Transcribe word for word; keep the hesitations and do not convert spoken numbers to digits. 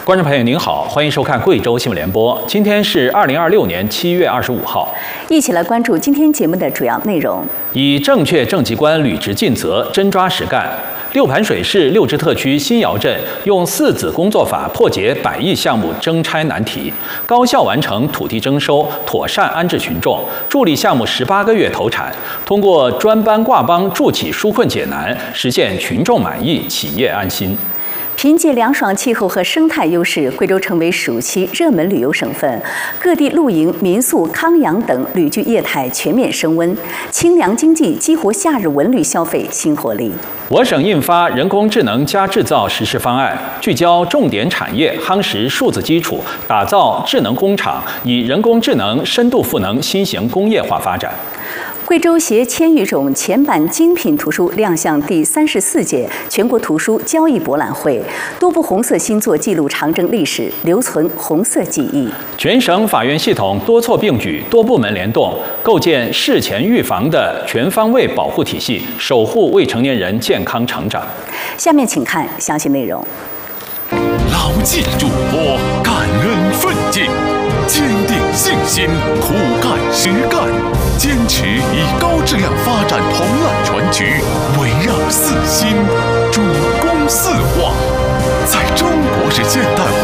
观众朋友您好，欢迎收看贵州新闻联播。今天是二零二六年七月二十五号， 一起来关注今天节目的主要内容。 以正确政绩观履职尽责，真抓实干。六盘水市六支特区新窑镇用四子工作法破解百亿项目征差难题，高效完成土地征收，妥善安置群众，助力项目十八个月投产。通过专班挂帮助企纾困解难，实现群众满意、企业安心。 凭借凉爽气候和生态优势，贵州成为暑期热门旅游省份，各地露营、民宿、康养等旅居业态全面升温，清凉经济激活夏日文旅消费新活力。 我省印发人工智能加制造实施方案，聚焦重点产业，夯实数字基础，打造智能工厂，以人工智能深度赋能新型工业化发展。 贵州携千余种前版精品图书亮相第三十四届全国图书交易博览会，多部红色新作记录长征历史，留存红色记忆。 全省法院系统多措并举，多部门联动，构建事前预防的全方位保护体系，守护未成年人健康成长。 下面请看详细内容。 牢记嘱托，感恩奋进，坚定信心，苦干实干，坚持以高质量发展同揽全局，围绕四新，主攻四化，在中国式现代